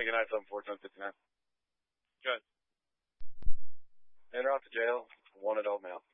Lincoln 974-1059. Good. Enter off to jail. 1 adult male.